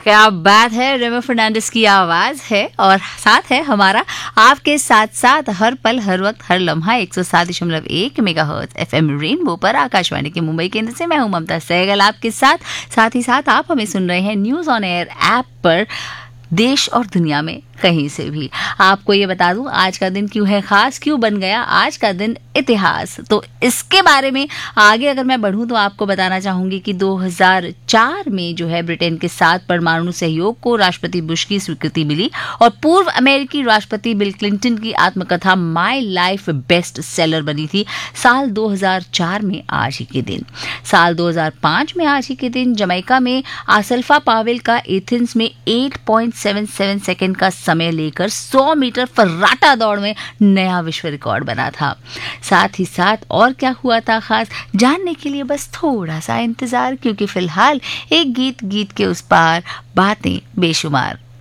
क्या बात है, रेमो फर्नांडिस की आवाज है और साथ है हमारा आपके साथ साथ हर पल हर वक्त हर लम्हा 107.1 मेगाहर्ट्ज एफएम रेनबो पर आकाशवाणी के मुंबई केंद्र से मैं हूं ममता सहगल आपके साथ ही साथ आप हमें सुन रहे हैं न्यूज ऑन एयर ऐप पर देश और दुनिया में कहीं से भी। आपको ये बता दूं आज का दिन क्यों है खास, क्यों बन गया आज का दिन इतिहास, तो इसके बारे में आगे अगर मैं बढ़ूं तो आपको बताना चाहूंगी कि 2004 में जो है ब्रिटेन के साथ परमाणु सहयोग को राष्ट्रपति बुश की स्वीकृति मिली और पूर्व अमेरिकी राष्ट्रपति बिल क्लिंटन की आत्मकथा माई लाइफ बेस्ट सेलर बनी थी साल 2004 में आज ही के दिन। साल 2005 में आज ही के दिन जमैका में आसल्फा पावेल का एथेंस में 8.77 सेकेंड का समय लेकर 100 मीटर फर्राटा दौड़ में नया विश्व रिकॉर्ड बना था। साथ ही साथ और क्या हुआ था खास, जानने के लिए बस थोड़ा सा इंतजार, क्योंकि फिलहाल एक गीत के उस पार बातें बेशुमार।